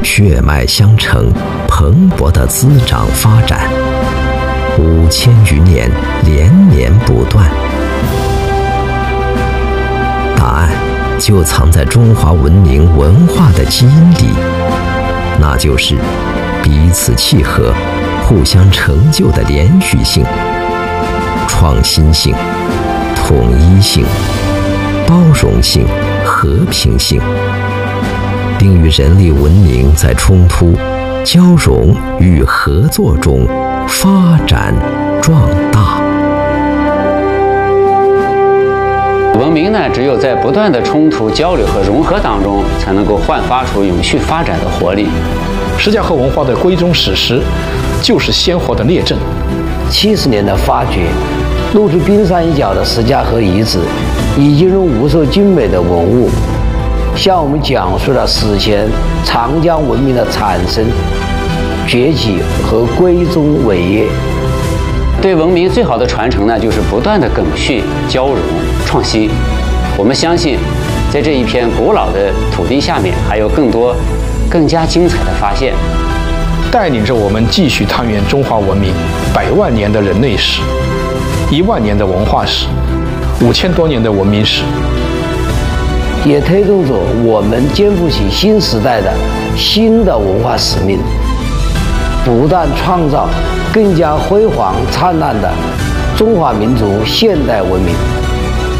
血脉相承，蓬勃的滋长发展，5000余年连绵不断。答案就藏在中华文明文化的基因里，那就是彼此契合、互相成就的连续性、创新性、统一性、包容性、和平性，并与人类文明在冲突、交融与合作中发展壮大。 文明呢，只有在不断的冲突、交流和融合当中，才能够焕发出永续发展的活力。 石家河文化的闺中史实，就是鲜活的列证。 70年的发掘，露出冰山一角的石家河遗址，已经用无数精美的文物，向我们讲述了史前长江文明的产生、崛起和闺中伟业。 对文明最好的传承呢，就是不断的赓续、交融、创新。我们相信，在这一片古老的土地下面，还有更多、更加精彩的发现。 带领着我们继续探源中华文明100万年的人类史、1万年的文化史、5000多年的文明史， 也推动着我们肩负起新时代的新的文化使命，不断创造更加辉煌灿烂的中华民族现代文明。